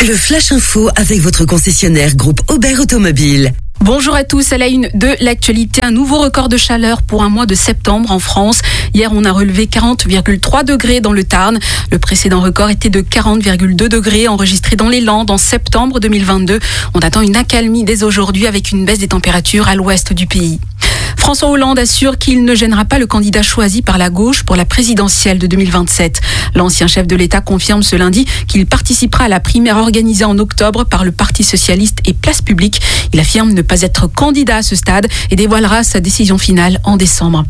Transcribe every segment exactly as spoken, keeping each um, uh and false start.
Le Flash Info avec votre concessionnaire groupe Aubert Automobile. Bonjour à tous, à la une de l'actualité, un nouveau record de chaleur pour un mois de septembre en France. Hier, on a relevé quarante virgule trois degrés dans le Tarn. Le précédent record était de quarante virgule deux degrés enregistré dans les Landes en septembre deux mille vingt-deux. On attend une accalmie dès aujourd'hui avec une baisse des températures à l'ouest du pays. François Hollande assure qu'il ne gênera pas le candidat choisi par la gauche pour la présidentielle de deux mille vingt-sept. L'ancien chef de l'État confirme ce lundi qu'il participera à la primaire organisée en octobre par le Parti socialiste et Place Publique. Il affirme ne pas être candidat à ce stade et dévoilera sa décision finale en décembre.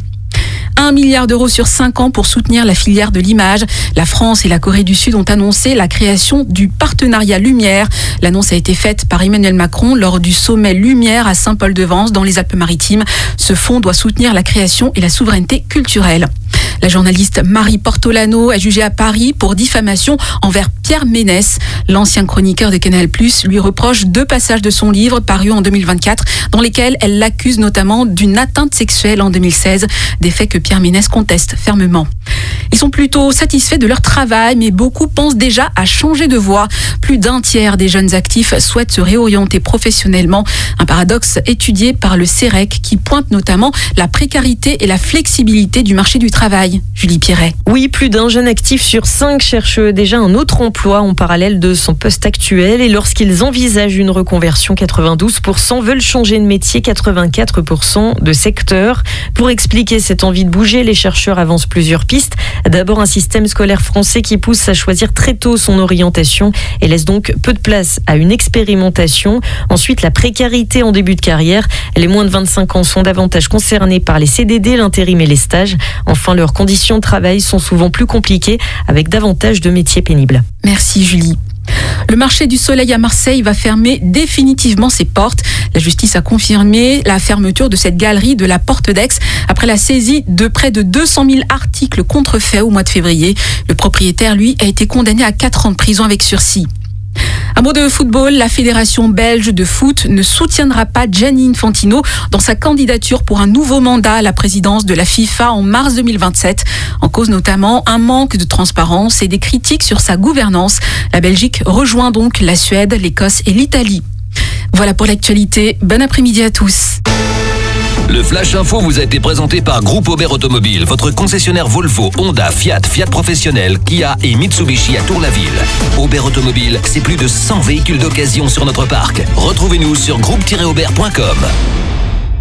Un milliard d'euros sur cinq ans pour soutenir la filière de l'image. La France et la Corée du Sud ont annoncé la création du partenariat Lumière. L'annonce a été faite par Emmanuel Macron lors du sommet Lumière à Saint-Paul-de-Vence dans les Alpes-Maritimes. Ce fonds doit soutenir la création et la souveraineté culturelle. La journaliste Marie Portolano est jugée à Paris pour diffamation envers Pierre Ménès. L'ancien chroniqueur de Canal plus, lui reproche deux passages de son livre paru en deux mille vingt-quatre dans lesquels elle l'accuse notamment d'une atteinte sexuelle en deux mille seize, des faits que Pierre Ménès conteste fermement. Ils sont plutôt satisfaits de leur travail, mais beaucoup pensent déjà à changer de voie. Plus d'un tiers des jeunes actifs souhaitent se réorienter professionnellement. Un paradoxe étudié par le C E R E C qui pointe notamment la précarité et la flexibilité du marché du travail. Julie Pierret. Oui, plus d'un jeune actif sur cinq cherche déjà un autre emploi en parallèle de son poste actuel. Et lorsqu'ils envisagent une reconversion, quatre-vingt-douze pour cent veulent changer de métier, quatre-vingt-quatre pour cent de secteur. Pour expliquer cette envie de bouger, les chercheurs avancent plusieurs pistes. D'abord, un système scolaire français qui pousse à choisir très tôt son orientation et laisse donc peu de place à une expérimentation. Ensuite, la précarité en début de carrière. Les moins de vingt-cinq ans sont davantage concernés par les C D D, l'intérim et les stages. Enfin, leurs conditions de travail sont souvent plus compliquées avec davantage de métiers pénibles. Merci Julie. Le marché du soleil à Marseille va fermer définitivement ses portes. La justice a confirmé la fermeture de cette galerie de la Porte d'Aix après la saisie de près de deux cent mille articles contrefaits au mois de février. Le propriétaire, lui, a été condamné à quatre ans de prison avec sursis. Un mot de football, la Fédération belge de foot ne soutiendra pas Gianni Infantino dans sa candidature pour un nouveau mandat à la présidence de la FIFA en mars deux mille vingt-sept. En cause notamment un manque de transparence et des critiques sur sa gouvernance. La Belgique rejoint donc la Suède, l'Écosse et l'Italie. Voilà pour l'actualité. Bon après-midi à tous. Le Flash Info vous a été présenté par Groupe Aubert Automobile, votre concessionnaire Volvo, Honda, Fiat, Fiat Professionnel, Kia et Mitsubishi à Tour-la-Ville. Aubert Automobile, c'est plus de cent véhicules d'occasion sur notre parc. Retrouvez-nous sur groupe tiret aubert point com.